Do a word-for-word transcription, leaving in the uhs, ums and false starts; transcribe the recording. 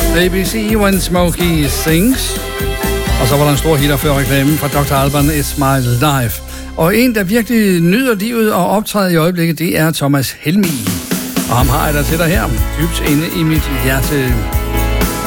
A B C When Smokey Sings. Og så var der en stor hitter før reklamen fra doktor Alban, It's My Life. Og en, der virkelig nyder livet og optræder i øjeblikket, det er Thomas Helmig. Og ham har jeg der til dig her, dybt inde i mit hjerte.